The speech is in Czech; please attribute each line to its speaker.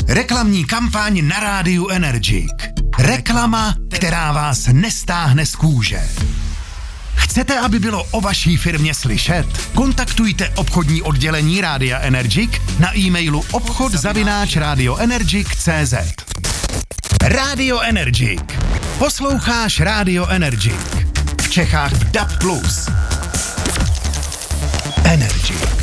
Speaker 1: Reklamní kampaň na rádiu Energik. Reklama, která vás nestáhne z kůže. Chcete, aby bylo o vaší firmě slyšet? Kontaktujte obchodní oddělení Rádia Energik na e-mailu obchod@radioenergik.cz. Rádio Energik. Posloucháš Rádio Energik. V Čechách v DAB+. Energik.